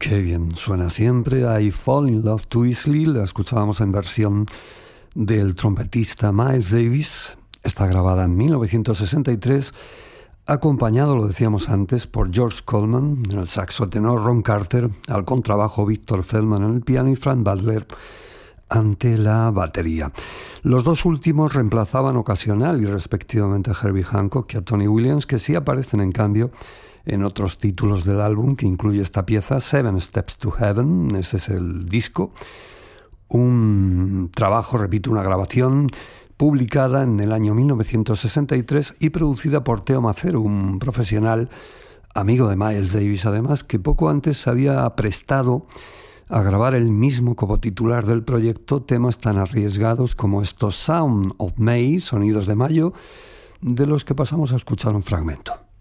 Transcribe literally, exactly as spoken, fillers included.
Qué bien suena siempre. I Fall in Love Too Easily. La escuchábamos en versión del trompetista Miles Davis. Está grabada en mil novecientos sesenta y tres, acompañado, lo decíamos antes, por George Coleman en el saxo tenor, Ron Carter al contrabajo, Victor Feldman en el piano y Frank Butler ante la batería. Los dos últimos reemplazaban ocasional y respectivamente a Herbie Hancock y a Tony Williams, que sí aparecen en cambio en otros títulos del álbum que incluye esta pieza, Seven Steps to Heaven. Ese es el disco, un trabajo, repito, una grabación publicada en el año mil novecientos sesenta y tres y producida por Theo Macero, un profesional amigo de Miles Davis, además, que poco antes se había prestado a grabar el mismo como titular del proyecto temas tan arriesgados como estos Sound of May, Sonidos de Mayo, de los que pasamos a escuchar un fragmento.